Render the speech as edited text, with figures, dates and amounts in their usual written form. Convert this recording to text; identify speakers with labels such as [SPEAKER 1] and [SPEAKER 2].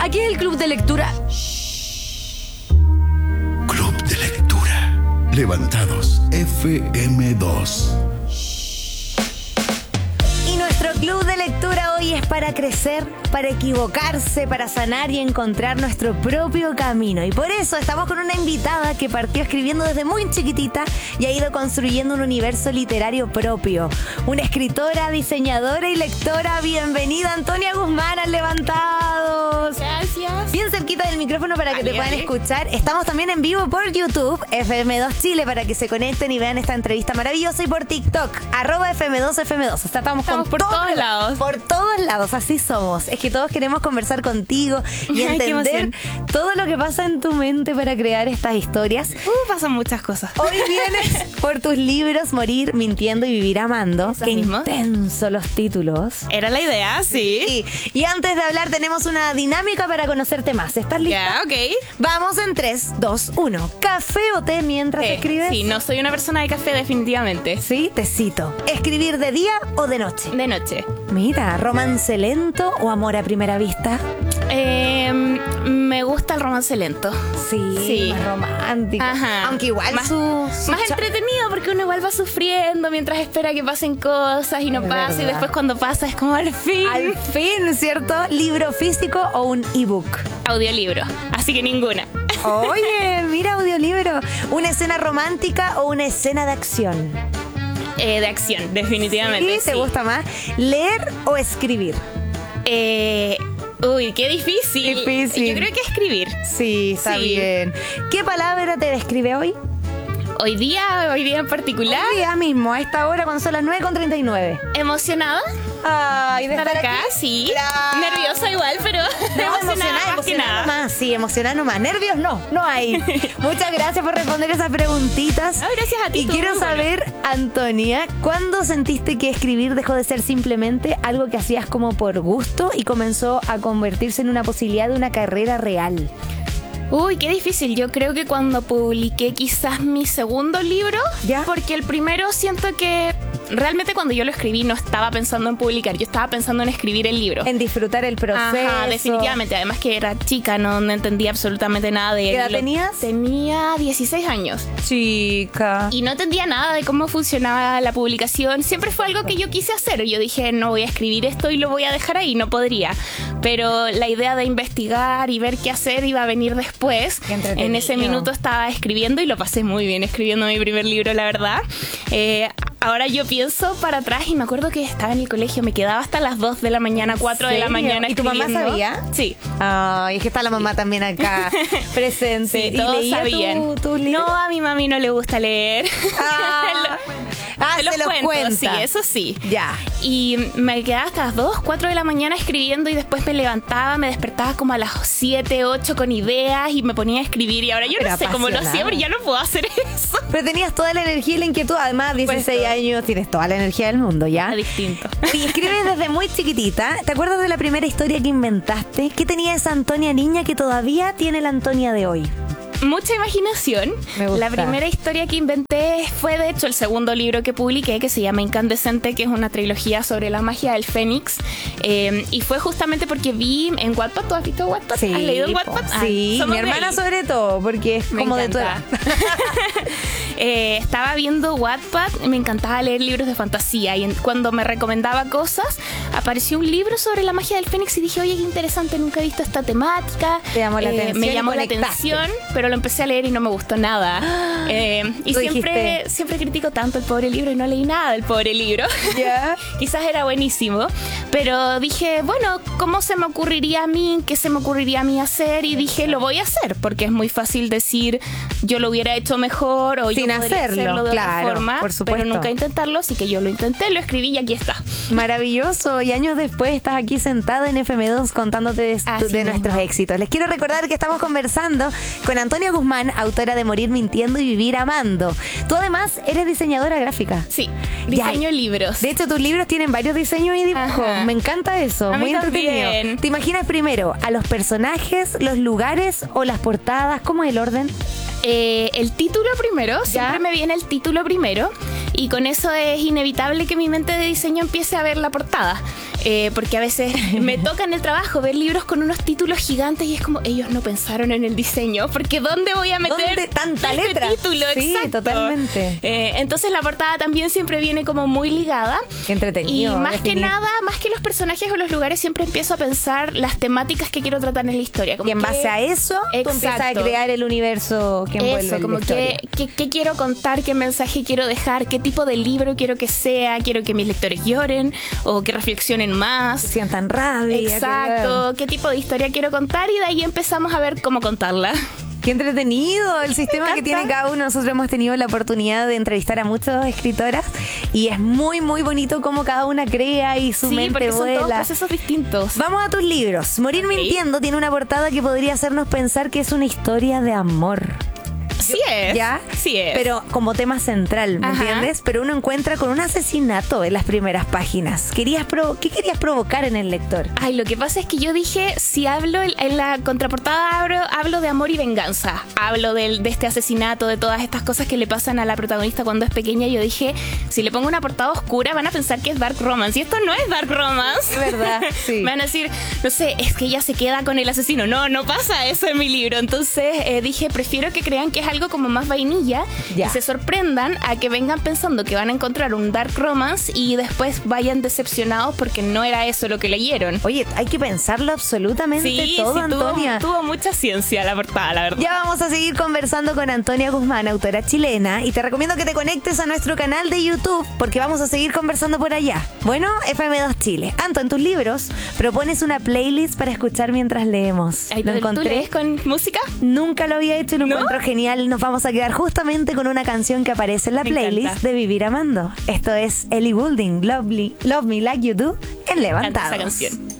[SPEAKER 1] Aquí es el Club de Lectura.
[SPEAKER 2] Club de Lectura. Levantados FM2.
[SPEAKER 3] Y nuestro club de lectura hoy es para crecer, para equivocarse, para sanar y encontrar nuestro propio camino. Y por eso estamos con una invitada que partió escribiendo desde muy chiquitita y ha ido construyendo un universo literario propio. Una escritora, diseñadora y lectora. Bienvenida, Antonia Guzmán, al Levantados.
[SPEAKER 1] Gracias.
[SPEAKER 3] Bien cerquita del micrófono para que te puedan escuchar. Estamos también en vivo por YouTube, FM2 Chile, para que se conecten y vean esta entrevista maravillosa. Y por TikTok, @FM2FM2. O sea, estamos
[SPEAKER 1] por todos lados.
[SPEAKER 3] Por todos lados, así somos. Es que todos queremos conversar contigo y entender todo lo que pasa en tu mente para crear estas historias.
[SPEAKER 1] Pasan muchas cosas.
[SPEAKER 3] Hoy vienes por tus libros Morir, Mintiendo y Vivir Amando.
[SPEAKER 1] Eso
[SPEAKER 3] Qué
[SPEAKER 1] mismo.
[SPEAKER 3] intenso los títulos.
[SPEAKER 1] Era la idea, sí.
[SPEAKER 3] Y antes de hablar tenemos una dinámica para conocerte más. ¿Estás lista?
[SPEAKER 1] Ya, ok.
[SPEAKER 3] Vamos en 3, 2, 1. ¿Café o té mientras escribes?
[SPEAKER 1] Sí, no soy una persona de café definitivamente.
[SPEAKER 3] Sí, te cito. ¿Escribir de día o de noche?
[SPEAKER 1] De noche.
[SPEAKER 3] Mira, ¿romance lento o amor a primera vista?
[SPEAKER 1] Me gusta el romance lento.
[SPEAKER 3] Sí, más romántico.
[SPEAKER 1] Ajá.
[SPEAKER 3] Aunque igual
[SPEAKER 1] más
[SPEAKER 3] su
[SPEAKER 1] entretenido porque uno igual va sufriendo mientras espera que pasen cosas y no
[SPEAKER 3] Es
[SPEAKER 1] pasa.
[SPEAKER 3] verdad.
[SPEAKER 1] Y después cuando pasa es como al fin.
[SPEAKER 3] Al fin, ¿cierto? ¿Libro físico o un ebook?
[SPEAKER 1] Audiolibro. Así que ninguna.
[SPEAKER 3] Oye, mira, audiolibro. ¿Una escena romántica o una escena de acción?
[SPEAKER 1] De acción, definitivamente.
[SPEAKER 3] ¿Sí? ¿Te gusta más? ¿Leer o escribir?
[SPEAKER 1] Uy, qué difícil.
[SPEAKER 3] Difícil.
[SPEAKER 1] Yo creo que escribir.
[SPEAKER 3] Sí, está bien. ¿Qué palabra te describe hoy?
[SPEAKER 1] Hoy día en particular,
[SPEAKER 3] Hoy día mismo, a esta hora, cuando son las 9:39.
[SPEAKER 1] emocionada
[SPEAKER 3] Ay, de
[SPEAKER 1] de estar acá,
[SPEAKER 3] aquí.
[SPEAKER 1] sí.
[SPEAKER 3] Claro.
[SPEAKER 1] Nerviosa igual, pero emocionada más que nada.
[SPEAKER 3] Más, sí, emocionada nomás. Nervios no hay. Muchas gracias por responder esas preguntitas.
[SPEAKER 1] Ay, gracias a ti.
[SPEAKER 3] Y
[SPEAKER 1] estuvo
[SPEAKER 3] quiero
[SPEAKER 1] muy bueno.
[SPEAKER 3] saber, Antonia, ¿cuándo sentiste que escribir dejó de ser simplemente algo que hacías como por gusto y comenzó a convertirse en una posibilidad de una carrera real?
[SPEAKER 1] Uy, qué difícil. Yo creo que cuando publiqué quizás mi segundo libro,
[SPEAKER 3] ¿Ya?
[SPEAKER 1] porque el primero siento que realmente cuando yo lo escribí no estaba pensando en publicar, yo estaba pensando en escribir el libro.
[SPEAKER 3] En disfrutar el proceso.
[SPEAKER 1] Ajá, definitivamente. Además que era chica, no entendía absolutamente nada de...
[SPEAKER 3] ¿Qué edad tenías?
[SPEAKER 1] Tenía 16 años.
[SPEAKER 3] Chica.
[SPEAKER 1] Y no entendía nada de cómo funcionaba la publicación. Siempre fue algo que yo quise hacer. Yo dije, no voy a escribir esto y lo voy a dejar ahí. No podría. Pero la idea de investigar y ver qué hacer iba a venir después.
[SPEAKER 3] Qué entretenido.
[SPEAKER 1] En ese minuto estaba escribiendo y lo pasé muy bien escribiendo mi primer libro, la verdad. Ahora yo pienso para atrás y me acuerdo que estaba en el colegio. Me quedaba hasta las 2 de la mañana, 4 de la
[SPEAKER 3] serio?
[SPEAKER 1] mañana
[SPEAKER 3] ¿Y tu mamá
[SPEAKER 1] escribiendo.
[SPEAKER 3] sabía?
[SPEAKER 1] Sí.
[SPEAKER 3] Ay, es que está la mamá también acá presente.
[SPEAKER 1] Sí, todos
[SPEAKER 3] leía
[SPEAKER 1] sabían.
[SPEAKER 3] tus libros?
[SPEAKER 1] No, a mi mami no le gusta leer.
[SPEAKER 3] Se los cuenta.
[SPEAKER 1] Sí, eso sí.
[SPEAKER 3] Ya.
[SPEAKER 1] Y me quedaba hasta las 2, 4 de la mañana escribiendo y después me levantaba, me despertaba como a las 7, 8 con ideas y me ponía a escribir. Y ahora yo
[SPEAKER 3] Pero
[SPEAKER 1] no sé cómo lo hacía,
[SPEAKER 3] apasionada.
[SPEAKER 1] pero ya no puedo hacer eso.
[SPEAKER 3] Pero tenías toda la energía y la inquietud. Además, 16
[SPEAKER 1] Puesto.
[SPEAKER 3] años, tienes toda la energía del mundo, ¿ya?
[SPEAKER 1] Distinto.
[SPEAKER 3] Y escribes desde muy chiquitita. ¿Te acuerdas de la primera historia que inventaste? ¿Qué tenía esa Antonia niña que todavía tiene la Antonia de hoy?
[SPEAKER 1] Mucha imaginación.
[SPEAKER 3] Me gusta.
[SPEAKER 1] La primera historia que inventé fue de hecho el segundo libro que publiqué, que se llama Incandescente, que es una trilogía sobre la magia del Fénix. Y fue justamente porque vi en Wattpad. ¿Tú has visto Wattpad? ¿Has leído en Wattpad?
[SPEAKER 3] Sí,
[SPEAKER 1] somos
[SPEAKER 3] mi
[SPEAKER 1] de
[SPEAKER 3] hermana
[SPEAKER 1] ahí.
[SPEAKER 3] sobre todo, porque es
[SPEAKER 1] Me
[SPEAKER 3] como de tu edad.
[SPEAKER 1] encanta. Estaba viendo Wattpad, me encantaba leer libros de fantasía y cuando me recomendaba cosas apareció un libro sobre la magia del Fénix y dije, oye, qué interesante, nunca he visto esta temática.
[SPEAKER 3] Te llamó la atención
[SPEAKER 1] Me
[SPEAKER 3] y
[SPEAKER 1] llamó la
[SPEAKER 3] conectaste.
[SPEAKER 1] atención, pero lo empecé a leer y no me gustó nada. Y
[SPEAKER 3] Tú
[SPEAKER 1] siempre critico tanto el pobre libro y no leí nada del pobre libro.
[SPEAKER 3] ¿Ya?
[SPEAKER 1] Quizás era buenísimo, pero dije, bueno, ¿cómo se me ocurriría a mí? ¿Qué se me ocurriría a mí hacer? Y dije, lo voy a hacer, porque es muy fácil decir, yo lo hubiera hecho mejor o
[SPEAKER 3] Sin
[SPEAKER 1] yo podría
[SPEAKER 3] hacerlo,
[SPEAKER 1] hacerlo de
[SPEAKER 3] claro,
[SPEAKER 1] otra forma,
[SPEAKER 3] por supuesto.
[SPEAKER 1] pero nunca intentarlo, así que yo lo intenté, lo escribí y aquí está.
[SPEAKER 3] Maravilloso. Y años después estás aquí sentada en FM2 contándote de
[SPEAKER 1] Así
[SPEAKER 3] nuestros
[SPEAKER 1] mismo.
[SPEAKER 3] éxitos. Les quiero recordar que estamos conversando con Antonia Guzmán, autora de Morir Mintiendo y Vivir Amando. Tú además eres diseñadora gráfica.
[SPEAKER 1] Sí,
[SPEAKER 3] Ya.
[SPEAKER 1] diseño libros.
[SPEAKER 3] De hecho, tus libros tienen varios diseños y dibujos.
[SPEAKER 1] Ajá.
[SPEAKER 3] Me encanta eso.
[SPEAKER 1] A mí
[SPEAKER 3] Muy entretenido.
[SPEAKER 1] también.
[SPEAKER 3] ¿Te imaginas primero a los personajes, los lugares o las portadas? ¿Cómo es el orden?
[SPEAKER 1] El título primero,
[SPEAKER 3] ¿Ya?
[SPEAKER 1] siempre me viene el título primero y con eso es inevitable que mi mente de diseño empiece a ver la portada. Porque a veces me toca en el trabajo ver libros con unos títulos gigantes y es como, ellos no pensaron en el diseño, porque ¿dónde voy a meter
[SPEAKER 3] tanta
[SPEAKER 1] este
[SPEAKER 3] letra?
[SPEAKER 1] título?
[SPEAKER 3] Sí,
[SPEAKER 1] Exacto.
[SPEAKER 3] totalmente.
[SPEAKER 1] Entonces la portada también siempre viene como muy ligada.
[SPEAKER 3] Qué entretenido.
[SPEAKER 1] Y más que nada, más que los personajes o los lugares, siempre empiezo a pensar las temáticas que quiero tratar en la historia.
[SPEAKER 3] Y en base a eso, tú empiezas a crear el universo que envuelve
[SPEAKER 1] como
[SPEAKER 3] la historia.
[SPEAKER 1] ¿Qué quiero contar? ¿Qué mensaje quiero dejar? ¿Qué tipo de libro quiero que sea? ¿Quiero que mis lectores lloren? ¿O que reflexionen más?
[SPEAKER 3] Sientan rabia.
[SPEAKER 1] Exacto. ¿Qué tipo de historia quiero contar? Y de ahí empezamos a ver cómo contarla.
[SPEAKER 3] Qué entretenido el sistema que tiene cada uno. Nosotros hemos tenido la oportunidad de entrevistar a muchas escritoras y es muy, muy bonito cómo cada una crea y su mente
[SPEAKER 1] porque
[SPEAKER 3] vuela.
[SPEAKER 1] son todos procesos distintos.
[SPEAKER 3] Vamos a tus libros. Morir mintiendo tiene una portada que podría hacernos pensar que es una historia de amor.
[SPEAKER 1] Sí es.
[SPEAKER 3] ¿Ya?
[SPEAKER 1] Sí es.
[SPEAKER 3] Pero como tema central, ¿me entiendes? Pero uno encuentra con un asesinato en las primeras páginas. ¿Qué querías provocar en el lector?
[SPEAKER 1] Ay, lo que pasa es que yo dije, si hablo en la contraportada, hablo de amor y venganza. Hablo de este asesinato, de todas estas cosas que le pasan a la protagonista cuando es pequeña. Yo dije, si le pongo una portada oscura, van a pensar que es dark romance. Y esto no es dark romance.
[SPEAKER 3] Es verdad, sí.
[SPEAKER 1] Van a decir, no sé, es que ella se queda con el asesino. No pasa eso en mi libro. Entonces dije, prefiero que crean que es algo como más vainilla y se sorprendan a que vengan pensando que van a encontrar un dark romance y después vayan decepcionados porque no era eso lo que leyeron.
[SPEAKER 3] Oye, hay que pensarlo absolutamente todo, Antonia.
[SPEAKER 1] Tuvo mucha ciencia la portada, la verdad.
[SPEAKER 3] Ya vamos a seguir conversando con Antonia Guzmán, autora chilena, y te recomiendo que te conectes a nuestro canal de YouTube porque vamos a seguir conversando por allá. Bueno, FM2 Chile. Anto, en tus libros propones una playlist para escuchar mientras leemos.
[SPEAKER 1] ¿Lo encontré? ¿Tú lees con música?
[SPEAKER 3] Nunca lo había hecho y lo encuentro genial. Nos vamos a quedar justamente con una canción que aparece en la playlist de Vivir Amando. Esto es Ellie Goulding, Love Me Like You Do, en Levantados.
[SPEAKER 1] Esa canción.